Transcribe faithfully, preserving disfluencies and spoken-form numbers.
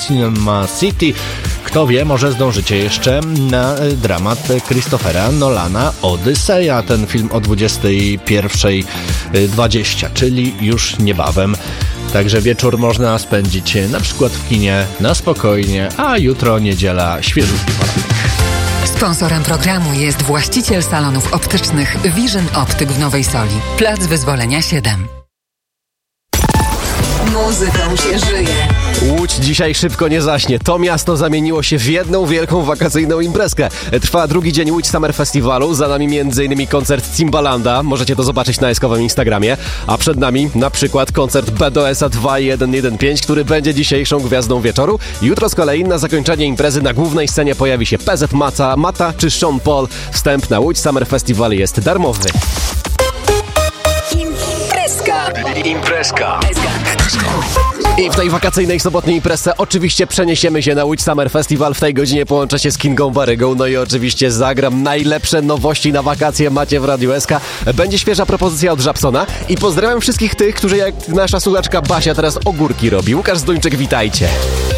Cinema City. Kto wie, może zdążycie jeszcze na dramat Christophera Nolana Odyseja. Ten film o dwudziestej pierwszej dwadzieścia, czyli już niebawem. Także wieczór można spędzić na przykład w kinie na spokojnie, a jutro niedziela świeżutki poranek. Sponsorem programu jest właściciel salonów optycznych Vision Optyk w Nowej Soli. Plac Wyzwolenia siedem. Muzyką się żyje. Łódź dzisiaj szybko nie zaśnie. To miasto zamieniło się w jedną wielką wakacyjną imprezkę. Trwa drugi dzień Łódź Summer Festiwalu. Za nami między innymi koncert Timbalanda. Możecie to zobaczyć na eskowym Instagramie. A przed nami na przykład koncert B D S A dwa jeden jeden pięć, który będzie dzisiejszą gwiazdą wieczoru. Jutro z kolei na zakończenie imprezy na głównej scenie pojawi się P Z Mata, Mata czy Sean Paul. Wstęp na Łódź Summer Festival jest darmowy. Imprezka. Imprezka. I w tej wakacyjnej sobotniej imprezie oczywiście przeniesiemy się na Łódź Summer Festival. W tej godzinie połączę się z Kingą Barygą. No i oczywiście zagram najlepsze nowości na wakacje macie w Radiu S K. Będzie świeża propozycja od Żabsona. I pozdrawiam wszystkich tych, którzy jak nasza słuchaczka Basia teraz ogórki robi. Łukasz Zduńczyk, witajcie.